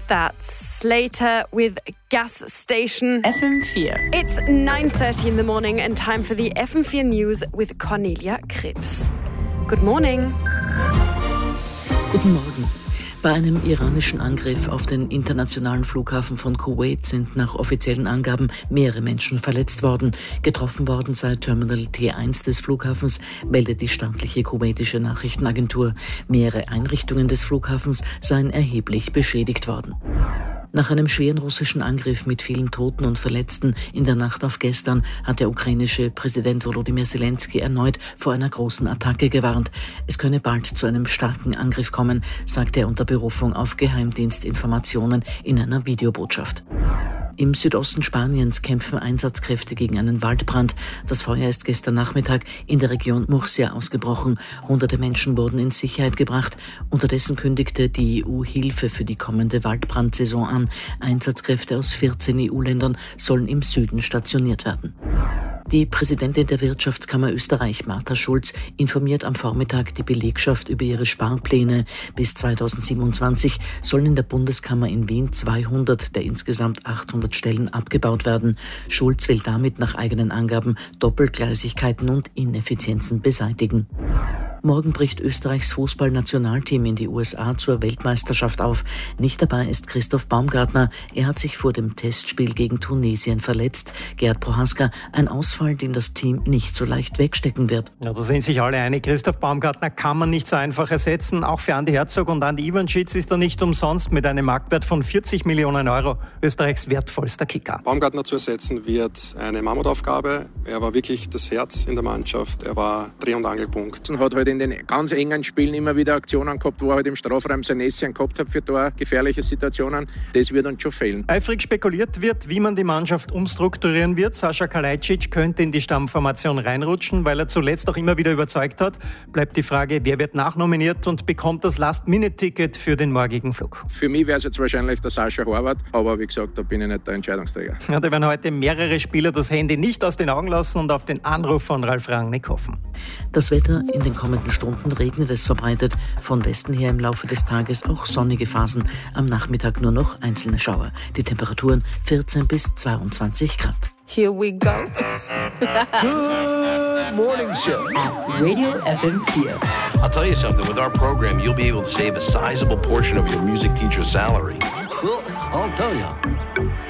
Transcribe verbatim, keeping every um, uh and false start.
That's Slater with Gas Station. F M vier. It's nine thirty in the morning and time for the F M four News with Cornelia Krebs. Good morning. Guten Morgen. Bei einem iranischen Angriff auf den internationalen Flughafen von Kuwait sind nach offiziellen Angaben mehrere Menschen verletzt worden. Getroffen worden sei Terminal T eins des Flughafens, meldet die staatliche kuwaitische Nachrichtenagentur. Mehrere Einrichtungen des Flughafens seien erheblich beschädigt worden. Nach einem schweren russischen Angriff mit vielen Toten und Verletzten in der Nacht auf gestern hat der ukrainische Präsident Volodymyr Zelensky erneut vor einer großen Attacke gewarnt. Es könne bald zu einem starken Angriff kommen, sagte er unter Berufung auf Geheimdienstinformationen in einer Videobotschaft. Im Südosten Spaniens kämpfen Einsatzkräfte gegen einen Waldbrand. Das Feuer ist gestern Nachmittag in der Region Murcia ausgebrochen. Hunderte Menschen wurden in Sicherheit gebracht. Unterdessen kündigte die E U Hilfe für die kommende Waldbrandsaison an. Einsatzkräfte aus vierzehn E U-Ländern sollen im Süden stationiert werden. Die Präsidentin der Wirtschaftskammer Österreich, Martha Schulz, informiert am Vormittag die Belegschaft über ihre Sparpläne. Bis zweitausendsiebenundzwanzig sollen in der Bundeskammer in Wien zweihundert der insgesamt achthundert Stellen abgebaut werden. Schulz will damit nach eigenen Angaben Doppelgleisigkeiten und Ineffizienzen beseitigen. Morgen bricht Österreichs Fußballnationalteam in die U S A zur Weltmeisterschaft auf. Nicht dabei ist Christoph Baumgartner. Er hat sich vor dem Testspiel gegen Tunesien verletzt. Gerd Prohaska, ein Ausfall, den das Team nicht so leicht wegstecken wird. Ja, da sind sich alle einig. Christoph Baumgartner kann man nicht so einfach ersetzen. Auch für Andi Herzog und Andi Ivanschitz ist er nicht umsonst mit einem Marktwert von vierzig Millionen Euro Österreichs wertvollster Kicker. Baumgartner zu ersetzen wird eine Mammutaufgabe. Er war wirklich das Herz in der Mannschaft. Er war Dreh- und Angelpunkt. Er hat halt in den ganz engen Spielen immer wieder Aktionen gehabt, wo er halt im Strafraum sein Näschen gehabt hat für Tor, gefährliche Situationen. Das wird uns schon fehlen. Eifrig spekuliert wird, wie man die Mannschaft umstrukturieren wird. Sascha Kalajdzic könnte in die Stammformation reinrutschen, weil er zuletzt auch immer wieder überzeugt hat. Bleibt die Frage, wer wird nachnominiert und bekommt das Last-Minute-Ticket für den morgigen Flug? Für mich wäre es jetzt wahrscheinlich der Sascha Horvath, aber wie gesagt, da bin ich nicht der Entscheidungsträger. Ja, da werden heute mehrere Spieler das Handy nicht aus den Augen lassen und auf den Anruf von Ralf Rangnick hoffen. Das Wetter: in den kommenden Stunden regnet es verbreitet. Von Westen her im Laufe des Tages auch sonnige Phasen. Am Nachmittag nur noch einzelne Schauer. Die Temperaturen vierzehn bis zweiundzwanzig Grad. Here we go. Good morning show At Radio F M four. I'll tell you something, with our program you'll be able to save a sizable portion of your music teacher's salary. Well, I'll tell you.